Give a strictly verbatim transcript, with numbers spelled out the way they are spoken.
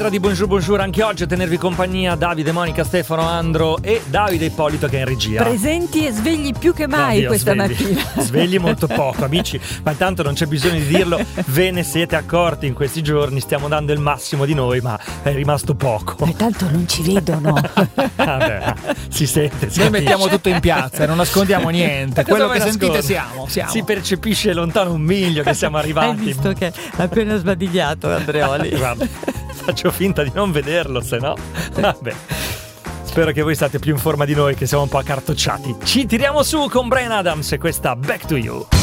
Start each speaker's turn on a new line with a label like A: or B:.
A: Di Bonjour Bonjour anche oggi a tenervi compagnia Davide, Monica, Stefano, Andro e Davide Ippolito che è in regia.
B: Presenti e svegli più che mai. Oddio, questa
A: svegli.
B: mattina.
A: Svegli molto poco, amici, ma intanto non c'è bisogno di dirlo, ve ne siete accorti in questi giorni, stiamo dando il massimo di noi, ma è rimasto poco.
B: Ma tanto non ci vedono.
A: Vabbè, si sente, si
C: Noi
A: capisce.
C: mettiamo tutto in piazza, non nascondiamo niente. Quello che
A: nascondi?
C: sentite siamo, siamo.
A: Si percepisce lontano un miglio che siamo arrivati.
B: Hai visto che ha appena sbadigliato Andreoli?
A: Guarda, faccio finta di non vederlo, se no vabbè. Spero che voi siate più in forma di noi, che siamo un po' accartocciati. Ci tiriamo su con Bryan Adams e questa Back to You.